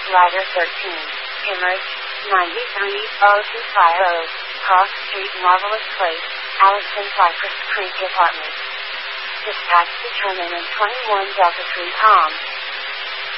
Ladder 13. Image, 93020, Cross Street, Marvelous Place, Allison, Cypress Creek Apartments. Dispatch determined in 21 Delta 3 Com.